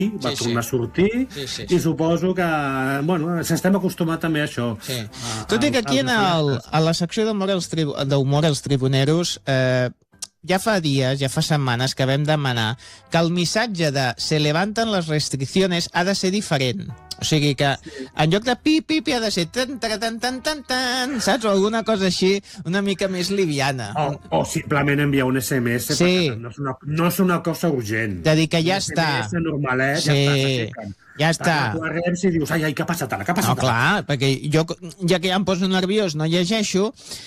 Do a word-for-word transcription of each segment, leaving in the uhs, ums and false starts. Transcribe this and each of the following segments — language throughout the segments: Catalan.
va sí, tornar sí. a sortir sí, sí, sí. i suposo que bueno, s'estem acostumats també a això. Sí. A, Tot i que aquí en el, a la secció d'humor als, tribu, d'humor als tribuneros eh, ja fa dies, ja fa setmanes que vam demanar que el missatge de se levanten les restricciones ha de ser diferent. O sigui que en lloc de pi, pi, pi ha de ser tan, tan, tan, tan, tan, tan, saps? O alguna cosa així una mica més liviana. O, o simplement enviar un esse eme esse, Sí. perquè no és, una, no és una cosa urgent. De dir que ja un està. esse eme esse normalet, Sí. ja està, s'aixequen. Ja està. Tu reps i dius, ai, ai, què ha passat ara, què ha passat No, ara? clar, perquè jo, ja que ja em poso nerviós, no llegeixo,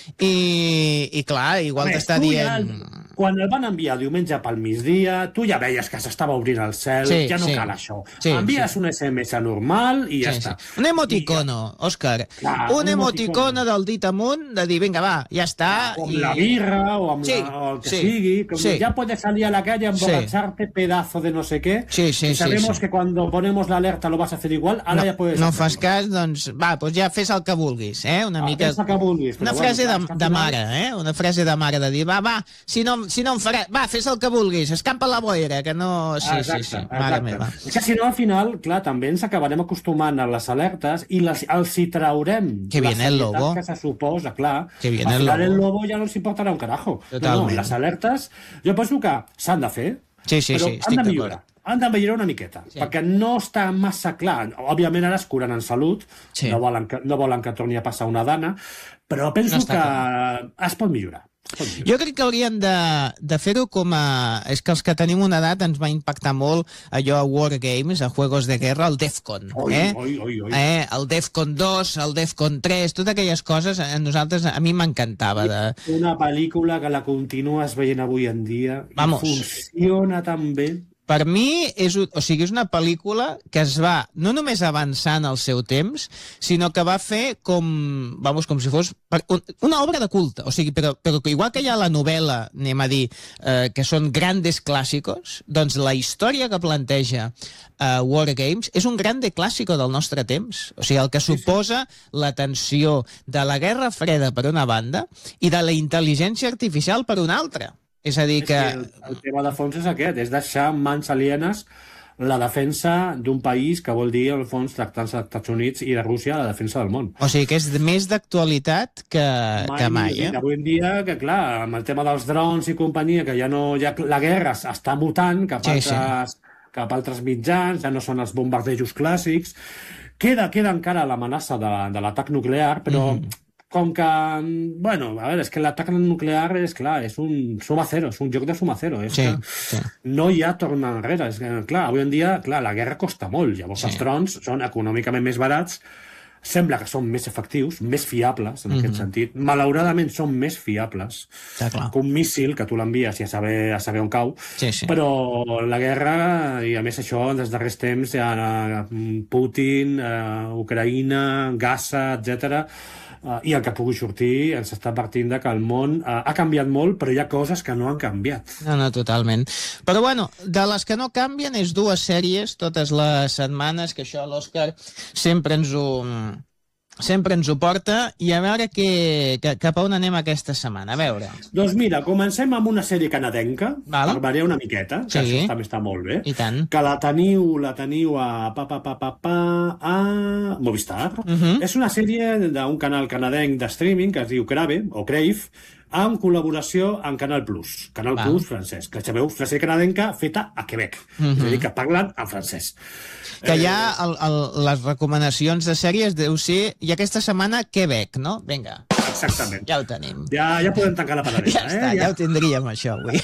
i, i clar, igual Més, t'està tu dient... Ja, quan el van enviar diumenge pel migdia, tu ja veies que s'estava obrint el cel, Sí, ja no sí. cal això. Sí, Envies sí. un esse eme esse normal i ja Sí, està. sí. Un emoticono, Òscar. Clar, un un emoticono emoticono. del dit amunt, de dir, vinga, va, ja està. O amb i... la birra, o amb Sí, la, o el que sí, sigui. Com sí. Ya puedes salir a la calle a emborracharte, pedazo de no sé qué. Sí, sí, y sabemos sí, sí. que cuando ponemos la alerta lo vas a hacer igual, ahora No, ya puedes no hacerlo. fas cas, doncs, va, doncs ja fes el que vulguis, eh? Una Ah, mica... fes el que vulguis, Una però frase bueno, de, clar, de al mare, final- eh? Una frase de mare, de dir, va, va, si no, si no em farà... Va, fes el que vulguis, escampa la boira, que no... Sí, exacte, sí, sí, mare exacte. meva. És que si no, al final, clar, també ens acabarem acostumant a les alertes i les, els hi traurem Que la viene el serietat lobo. que se suposa, clar. Que viene al el final lobo. el lobo ja no els importarà un carajo. No, Totalment. no, les alertes, jo penso que s'han de fer, Sí, sí, però sí, han estic de d'acord. millorar. Han de millorar una miqueta, Sí. perquè no està massa clar. Òbviament ara es curen en salut, Sí. no, volen que, no volen que torni a passar una dana, però penso No està que es pot millorar. Es pot millorar. Jo crec que haurien de, de fer-ho com a... És que els que tenim una edat ens va impactar molt allò a War Games, a Juegos de Guerra, el Defcon. Oi, eh? oi, oi, oi. Eh? El Defcon dos, el Defcon tres, totes aquelles coses a nosaltres, a mi m'encantava. De... Una pel·lícula que la continues veient avui en dia Vamos. i funciona tan bé. Per mi, és, un- o sigui, és una pel·lícula que es va no només avançant al seu temps, sinó que va fer com, vamos, com si fos per- un- una obra de culte. O sigui, però, però que igual que hi ha la novel·la, anem a dir, eh, que són grandes clàssicos, doncs la història que planteja eh, War Games és un grande clàssico del nostre temps. O sigui, el que suposa la tensió de la Guerra Freda per una banda i de la intel·ligència artificial per una altra. És a dir, És que... que el, el tema de fons és aquest, és deixar en mans alienes la defensa d'un país que vol dir, al fons, tractant-se dels Estats Units i de Rússia, la defensa del món. O sigui que és més d'actualitat que mai, que mai eh? Avui en dia, que clar, amb el tema dels drons i companyia, que ja no, ja la guerra està mutant cap a Sí, sí. altres, cap a altres mitjans, ja no són els bombardejos clàssics, queda, queda encara l'amenaça de, de l'atac nuclear, però Mhm. com que, bueno, a veure, és que l'atac nuclear és clar, és un suma cero, és un joc de suma cero, és Sí, que sí. no hi ha tornar enrere, és que, clar, avui en dia, clar, la guerra costa molt, llavors Sí. els drons són econòmicament més barats, sembla que són més efectius, més fiables, en aquest Mhm. sentit. Malauradament són més fiables Està clar. que un míssil que tu l'envies i a saber, a saber on cau, Sí, sí. però la guerra, i a més això, dels darrers temps, hi ha Putin, eh, Ucraïna, Gaza, etcètera, Uh, i el que pugui sortir ens està partint de que el món uh, ha canviat molt, però hi ha coses que no han canviat. No, no, totalment. Però bueno, de les que no canvien és dues sèries totes les setmanes, que això l'Òscar sempre ens ho... sempre ens ho porta, i a veure que, que, cap a on anem aquesta setmana. A veure. Doncs mira, comencem amb una sèrie canadenca, Val. per variar una miqueta, que Sí. això també està molt bé, I tant. que la teniu, la teniu a, pa, pa, pa, pa, pa, a Movistar. Mhm. És una sèrie d'un canal canadenc de streaming que es diu Crave, o Crave, amb col·laboració amb Canal Plus, Canal Val. Plus francès, que sabeu, una sèrie canadenca feta a Quebec, Mhm. és a dir, que parlen en francès. Que ja el, el, les recomanacions de sèries deu ser, i aquesta setmana, Quebec, no? Vinga, Exactament. ja ho tenim. Ja, ja podem tancar la paradeta, Ja està, eh? ja ho tindríem, això, avui.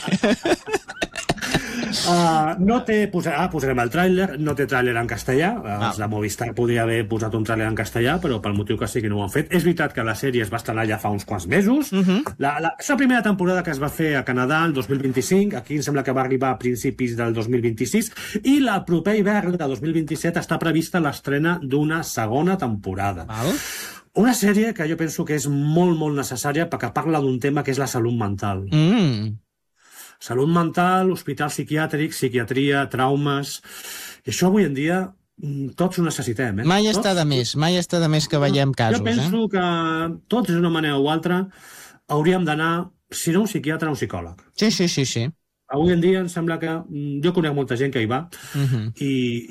Uh, no té, posa, ah, posarem el tràiler, no té tràiler en castellà, uh, els de Movistar podria haver posat un tràiler en castellà, però pel motiu que sigui no ho han fet. És veritat que la sèrie es va estrenar ja fa uns quants mesos. Mhm. la, la, és la primera temporada que es va fer a Canadà el dos mil vint-i-cinc, aquí em sembla que va arribar a principis del dos mil vint-i-sis, i la proper hivern de dos mil vint-i-set està prevista l'estrena d'una segona temporada. Val? Una sèrie que jo penso que és molt, molt necessària perquè parla d'un tema que és la salut mental. Mm. Salut mental, hospital psiquiàtric, psiquiatria, traumes... I això avui en dia mm, tots ho necessitem, eh? Mai Tots- està de més, mai està de més que veiem casos, Jo penso eh? que tots, d'una manera o altra, hauríem d'anar, si no un psiquiatre, a un psicòleg. Sí, sí, sí, sí. avui en dia em sembla que... Jo conec molta gent que hi va Uh -huh. i,